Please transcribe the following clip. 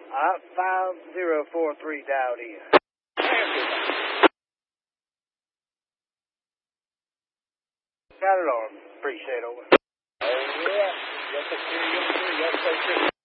5043 Dowdy. Got it on. Appreciate it. Over. Oh, yeah. Yes, sir. Yes, sir.